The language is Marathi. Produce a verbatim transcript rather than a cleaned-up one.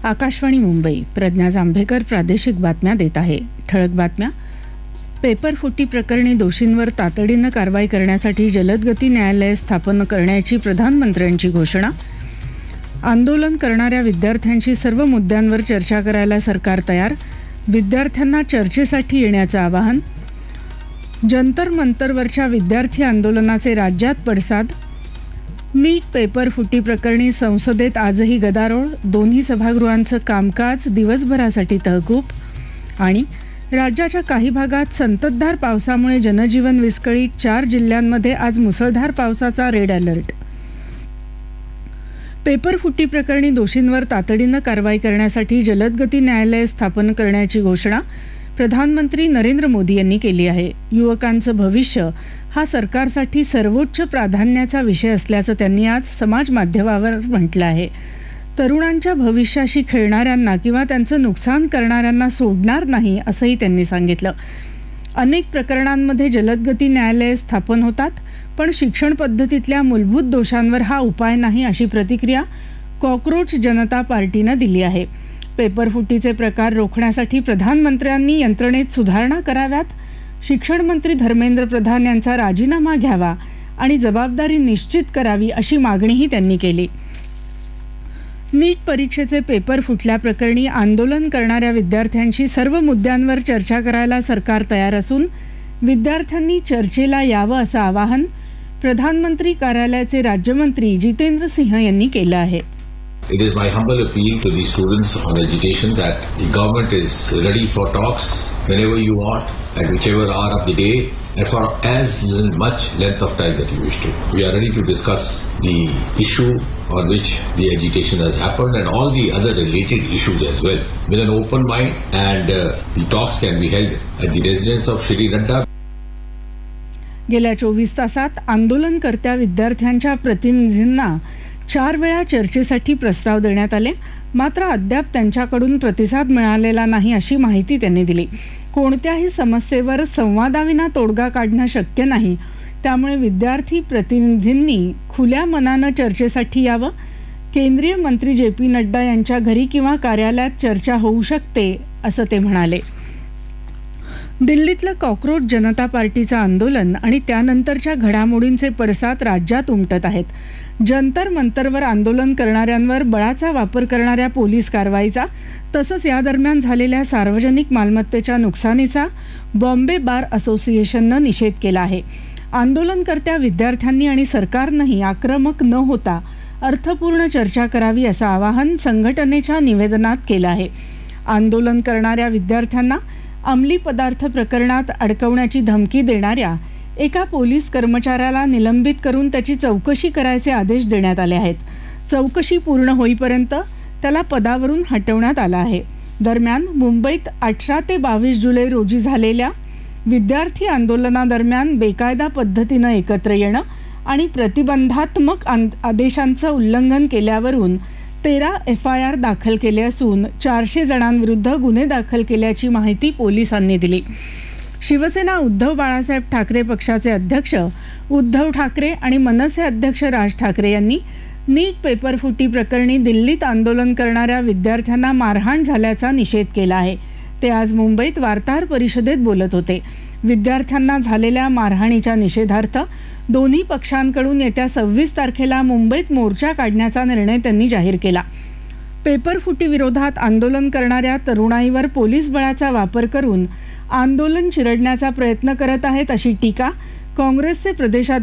आकाशवाणी मुंबई. प्रज्ञा जांभेकर प्रादेशिक बातम्या देत आहे. ठळक बातम्या. पेपर फुटी प्रकरणी दोषींवर तातडीनं कारवाई करण्यासाठी जलदगती न्यायालय स्थापन करण्याची प्रधानमंत्र्यांची घोषणा. आंदोलन करणाऱ्या विद्यार्थ्यांशी सर्व मुद्द्यांवर चर्चा करायला सरकार तयार. विद्यार्थ्यांना चर्चेसाठी येण्याचं आवाहन. जंतर मंतरवरच्या विद्यार्थी आंदोलनाचे राज्यात पडसाद. नीट पेपर फुटी प्रकरणी संसदेत आजही गदारोळ. दोन्ही सभागृहांचं कामकाज दिवसभरासाठी तहकूब. आणि राज्याच्या काही भागात संततधार पावसामुळे जनजीवन विस्कळीत. चार जिल्ह्यांमध्ये आज मुसळधार पावसाचा रेड अलर्ट. पेपर फुटी प्रकरणी दोषींवर तातडीनं कारवाई करण्यासाठी जलदगती न्यायालय स्थापन करण्याची घोषणा प्रधानमंत्री नरेंद्र मोदी यांनी केली आहे. युवकांचं भविष्य हा सरकारसाठी सर्वोच्च प्राधान्याचा विषय असल्याचं त्यांनी आज समाज माध्यमावर म्हटलं आहे. तरुणांच्या भविष्याशी खेळणाऱ्यांना किंवा त्यांचं नुकसान करणाऱ्यांना सोडणार नाही असंही त्यांनी सांगितलं. अनेक प्रकरणांमध्ये जलदगती न्यायालय स्थापन होतात, पण शिक्षण पद्धतीतल्या मूलभूत दोषांवर हा उपाय नाही, अशी प्रतिक्रिया कॉकरोच जनता पार्टीनं दिली आहे. पेपर फुटीचे प्रकार रोखण्यासाठी प्रधानमंत्र्यांनी यंत्रणेत सुधारणा कराव्यात. शिक्षण मंत्री धर्मेंद्र प्रधान यांचा राजीनामा घ्यावा आणि जबाबदारी निश्चित करावी अशी मागणीही त्यांनी केली. नीट परीक्षेचे पेपर फुटल्याप्रकरणी आंदोलन करणाऱ्या विद्यार्थ्यांशी सर्व मुद्द्यांवर चर्चा करायला सरकार तयार असून विद्यार्थ्यांनी चर्चेला यावं असं आवाहन प्रधानमंत्री कार्यालयाचे राज्यमंत्री जितेंद्र सिंह यांनी केलं आहे. It is my humble appeal to the students on education that the government is ready for talks whenever you want, at whichever hour of the day, and for as much length of time that you wish to. We are ready to discuss the issue on which the education has happened and all the other related issues as well, with an open mind, and uh, the talks can be held at the residence of Shri Nadda. गेल्या चोवीस तासात आंदोलनकर्त्या विद्यार्थ्यांच्या प्रतिनिधींना चार वेळा चर्चेसाठी प्रस्ताव देण्यात आले, मात्र अद्याप त्यांच्याकडून प्रतिसाद मिळालेला नाही अशी माहिती त्यांनी दिली. कोणत्याही समस्येवर संवादाविना तोडगा काढणं शक्य नाही, त्यामुळे विद्यार्थी प्रतिनिधींनी खुल्या मनानं चर्चेसाठी यावं. केंद्रीय मंत्री जे पी नड्डा यांच्या घरी किंवा कार्यालयात चर्चा होऊ शकते असं ते म्हणाले. दिल्लीतलं कॉकरोच जनता पार्टीचं आंदोलन आणि त्यानंतरच्या घडामोडींचे पडसाद राज्यात उमटत आहेत. जंतर मंतरवर आंदोलन करणाऱ्यांवर बळाचा वापर करणाऱ्या पोलीस कारवाईचा तसंच या दरम्यान झालेल्या सार्वजनिक मालमत्तेच्या नुकसानीचा बॉम्बे बार असोसिएशननं निषेध केला आहे. आंदोलनकर्त्या विद्यार्थ्यांनी आणि सरकारनंही आक्रमक न होता अर्थपूर्ण चर्चा करावी असं आवाहन संघटनेच्या निवेदनात केलं आहे. आंदोलन करणाऱ्या विद्यार्थ्यांना अंमली पदार्थ प्रकरणात अडकवण्याची धमकी देणाऱ्या एका पोलीस कर्मचाऱ्याला निलंबित करून त्याची चौकशी करायचे आदेश देण्यात आले आहेत. चौकशी पूर्ण होईपर्यंत त्याला पदावरून हटवण्यात आलं आहे. दरम्यान मुंबईत अठरा ते बावीस जुलै रोजी झालेल्या विद्यार्थी आंदोलनादरम्यान बेकायदा पद्धतीनं एकत्र येणं आणि प्रतिबंधात्मक आदेशांचं उल्लंघन केल्यावरून तेरा एफ आय आर दाखल केले असून चारशे जणांविरुद्ध गुन्हे दाखल केल्याची माहिती पोलिसांनी दिली. शिवसेना उद्धव बाळासाहेब ठाकरे पक्षाचे अध्यक्ष उद्धव ठाकरे आणि मनसे अध्यक्ष राज ठाकरे यांनी नीट पेपर फुटी प्रकरणी दिल्लीत आंदोलन करणाऱ्या विद्यार्थ्यांना मारहाण झाल्याचा निषेध केला आहे. ते आज मुंबईत वार्ताहर परिषदेत बोलत होते. विद्यार्थ्यांना झालेल्या मारहाणीच्या निषेधार्थ दोन्ही पक्षांकडून येत्या सव्वीस तारखेला मुंबईत मोर्चा काढण्याचा निर्णय त्यांनी जाहीर केला. पेपर फुटी विरोधात आंदोलन करणाऱ्या तरुणाईवर पोलीस बळाचा वापर करून आंदोलन चिरडण्याचा प्रयत्न करत आहेत अशी टीका काँग्रेसचे प्रदेशाध्यक्ष